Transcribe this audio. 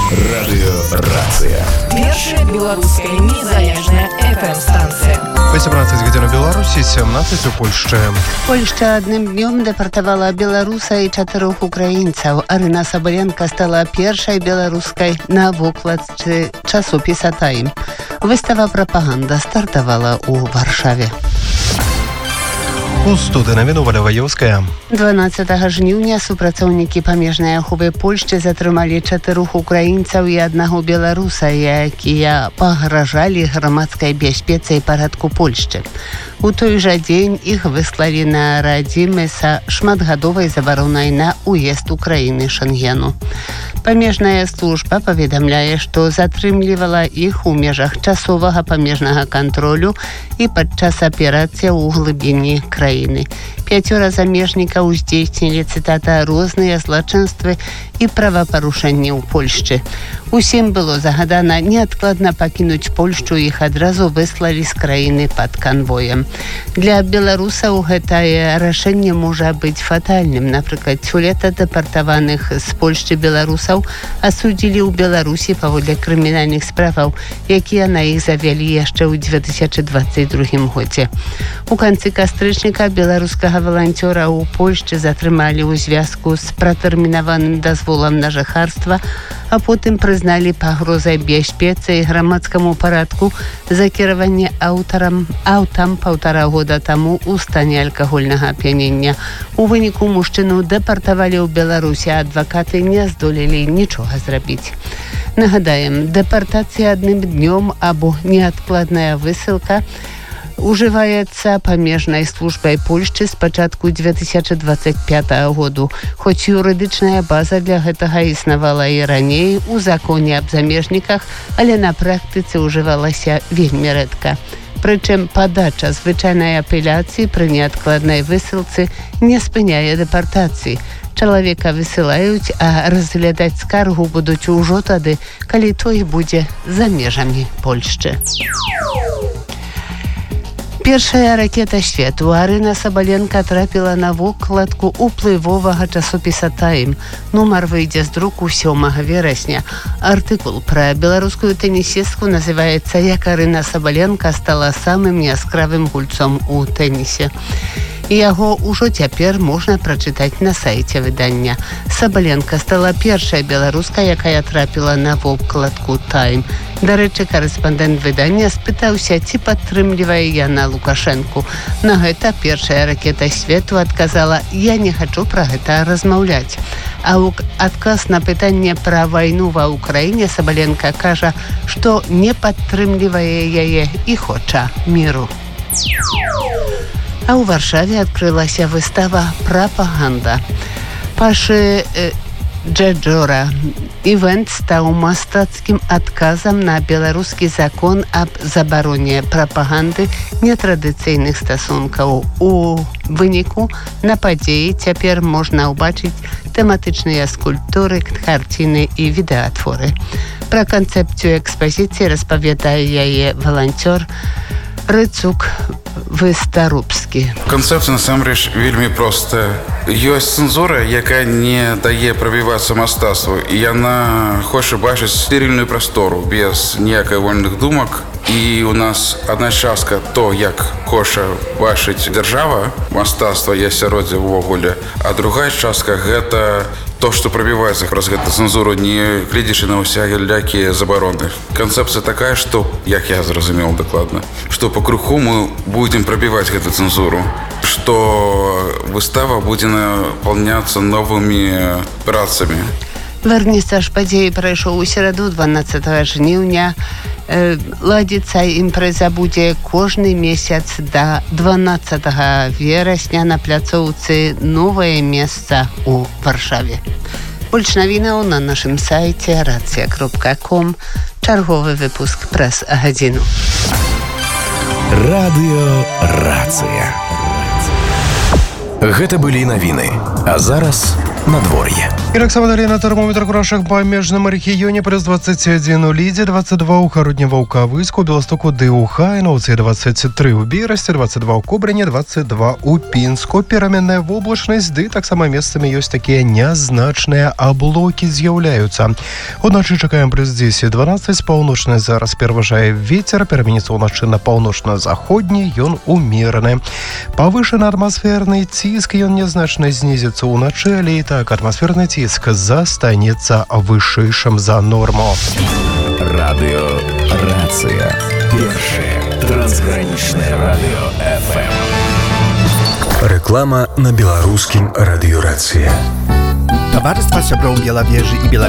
Радыёрацыя. Першая беларуская незалежная FM-станцыя. 18 гадзін у Беларусі, 17 у Польшчы. Польшча адным днём дэпартавала беларуса і 4 украінцаў. Арына Сабаленка стала першай беларускай на вокладцы часопіса «Тайм». Выстава «Прапаганда» стартавала ў Варшаве. У студыі навіну Валя Ваёўская. 12 жніўня супрацоўнікі памежнай аховы Польшчы затрымалі 4 украінцаў і 1 беларуса, якія пагражалі грамадскай бяспецы і парадку Польшчы. У той жа дзень іх выслалі на радзімы са шматгадовай забаронай на ўезд Украіны Шэнгену. Памежная служба паведамляе, што затрымлівала іх у межах часовага памежнага кантролю і падчас аперацыі ў глыбіні краіны. 5 замежнікаў здзейснілі, цытата, розныя злачынствы і правапарушэнні ў Польшчы. Усім было загадана неадкладна пакінуць Польшчу, іх адразу выслалі з краіны пад канвоем. Для беларусаў гэтае рашэнне можа быць фатальным. Напрыклад, сёлета дэпартаваных з Польшчы беларусаў асудзілі ў Беларусі паводле крымінальных справаў, якія на іх завялі яшчэ ў 2022 годзе. У канцы кастрычніка беларускага валанцёра ў Польшчы затрымалі ў звязку з пратэрмінаваным дазволам на жыхарства, а потым прызналі пагрозай бяспецы і грамадскаму парадку за кіраванне аўтам 1,5 года таму ў стане алкагольнага ап'янення. У выніку мужчыну дэпартавалі ў Беларусі, а адвакаты не здолелі нічога зрабіць. Нагадаем, дэпартацыя адным днём або неадкладная высылка ужываецца памежнай службай Польшчы з пачатку 2025 году. Хоць юрыдычная база для гэтага існавала і раней у законе аб замежніках, але на практыцы ўжывалася вельмі рэдка. Прычым падача звычайнай апеляцыі пры неадкладнай высылцы не спыняе дэпартацыі. Чалавека высылаюць, а разглядаць скаргу будуць ужо тады, калі той будзе за межамі Польшчы. Першая ракета свету Арына Сабаленка трапіла на вокладку уплывовага часопіса «Тайм». Нумар выйдзе з друку 7 верасня. Артыкул пра беларускую тэнісістку называецца «Як Арына Сабаленка стала самым яскравым гульцом у тэнісе». І яго ўжо цяпер можна прачытаць на сайце выдання. Сабаленка стала першай беларускай, якая трапіла на вокладку «Тайм». Дарэчы, корэспандэнт выдання спытаўся, ці падтрымлівае яна Лукашэнку. На гэта першая ракета свету адказала: «Я не хачу пра гэта размаўляць». А ў адказ на пытанне пра вайну ва Ўкраіне Сабаленка кажа, што не падтрымлівае яе і хоча міру. А ў Варшаве адкрылася выстава «Прапаганда». Пашы Джэджора. Івент стаў мастацкім адказам на беларускі закон аб забароне прапаганды нетрадыцыйных стасункаў. У выніку на падзеі цяпер можна ўбачыць тэматычныя скульптуры, карціны і відэатворы. Пра канцэпцыю экспазіцыі распавядае яе валанцёр Рыцук Выстарубскі. Канцэпцыя насамрэч вельмі простая. Ёсць цэнзура, якая не дае прабівацца мастацтву, і яна хоча бачыць стерильную прастору без ніякай вольных думак. І у нас адна частка то, як хоча бачыць дзяржава, мастацтва і асяроддзе ўвогуле, а другая частка гэта то, што прабіваецца праз гэту цэнзуру, не гледзячы на усялякія забароны. Канцэпцыя такая, што, як я зразумеў дакладна, што па круху мы будзем прабіваць гэту цэнзуру, што выстава будзе напаўняцца новымі працамі. Вернісаж падзеі прайшоў у сераду 12 жніўня. Ладзіцца імпрэза будзе кожны месяц да 12 верасня на пляцоўцы «Новае месца» у Варшаве. Больш навінаў на нашым сайце racja.com. Чарговы выпуск праз гадзіну. Радыёрацыя. Гэта былі навіны. А зараз надвор'е. І таксама далей на тэрмометрах у нашых памежным рэгіёне плюс 21 у Лідзе, 22 у Харуднева ў Кавыську, Беластоку ды ў Хайнаўцы, 23 у Берасці, 22 у Кобрыне, 22 у Пінску. Пераменная воблачнасць, ды таксама месцамі ёсць такія нязначныя аблокі з'яўляюцца. Уначы чакаем плюс 10-12, паўночны зараз пераважае вецер, пераменіцца ўначы на паўночна-заходні, ён умераны. Павышаны атмасферны ціск, ён нязначна знізіцца ўначы, але і так атмасферны ціск застанецца вышэйшым за норму. Радыё Рацыя. Першае трансгранічнае радыё ФМ. Рэклама на беларускім радыё Рацыя. Таварыства сяброў Белавежы і Белавежы